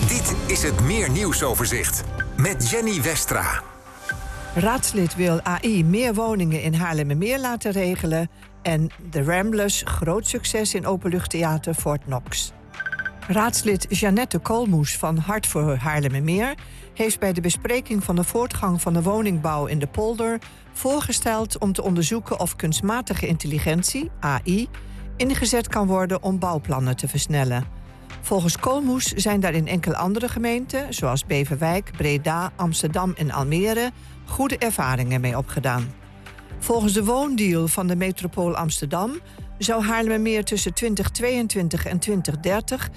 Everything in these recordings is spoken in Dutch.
Dit is het Meer Nieuwsoverzicht met Jenny Westra. Raadslid wil AI meer woningen in Haarlemmermeer laten regelen. En de Ramblers groot succes in openluchttheater Fort Knox. Raadslid Jeannette Koolmoes van Hart voor Haarlemmermeer heeft bij de bespreking van de voortgang van de woningbouw in de polder voorgesteld om te onderzoeken of kunstmatige intelligentie, AI, ingezet kan worden om bouwplannen te versnellen. Volgens Koolmoes zijn daar in enkele andere gemeenten, zoals Beverwijk, Breda, Amsterdam en Almere, goede ervaringen mee opgedaan. Volgens de woondeal van de metropool Amsterdam zou Haarlemmermeer tussen 2022 en 2030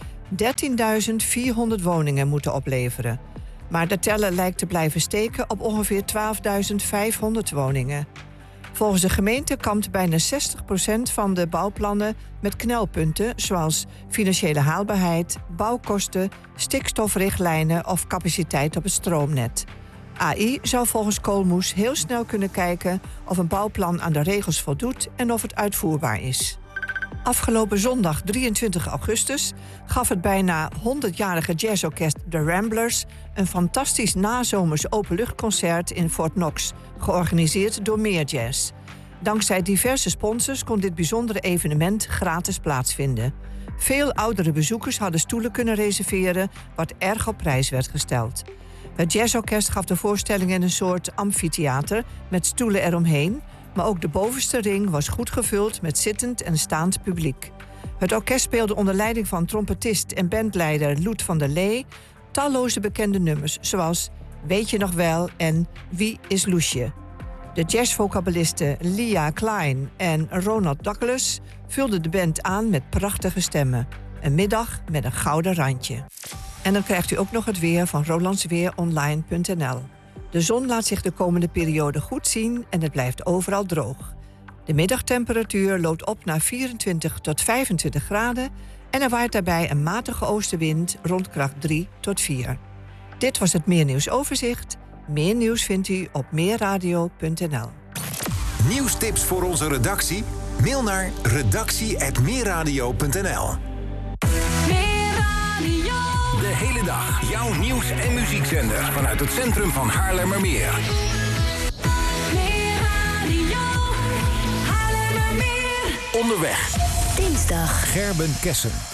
13.400 woningen moeten opleveren. Maar de teller lijkt te blijven steken op ongeveer 12.500 woningen. Volgens de gemeente kampt bijna 60% van de bouwplannen met knelpunten zoals financiële haalbaarheid, bouwkosten, stikstofrichtlijnen of capaciteit op het stroomnet. AI zou volgens Koolmoes heel snel kunnen kijken of een bouwplan aan de regels voldoet en of het uitvoerbaar is. Afgelopen zondag 23 augustus gaf het bijna 100-jarige jazzorkest The Ramblers een fantastisch nazomers openluchtconcert in Fort Knox, georganiseerd door Meer Jazz. Dankzij diverse sponsors kon dit bijzondere evenement gratis plaatsvinden. Veel oudere bezoekers hadden stoelen kunnen reserveren, wat erg op prijs werd gesteld. Het jazzorkest gaf de voorstelling in een soort amfitheater met stoelen eromheen, maar ook de bovenste ring was goed gevuld met zittend en staand publiek. Het orkest speelde onder leiding van trompetist en bandleider Loet van der Lee talloze bekende nummers, zoals Weet je nog wel en Wie is Loesje. De jazzvocalisten Lia Klein en Ronald Douglas vulden de band aan met prachtige stemmen. Een middag met een gouden randje. En dan krijgt u ook nog het weer van rolandsweeronline.nl. De zon laat zich de komende periode goed zien en het blijft overal droog. De middagtemperatuur loopt op naar 24 tot 25 graden... en er waait daarbij een matige oostenwind rond kracht 3 tot 4. Dit was het Meer Nieuwsoverzicht. Meer nieuws vindt u op meerradio.nl. Nieuwstips voor onze redactie? Mail naar redactie@meerradio.nl. De hele dag jouw nieuws- en muziekzender vanuit het centrum van Haarlemmermeer. Onderweg. Dinsdag. Gerben Kessen.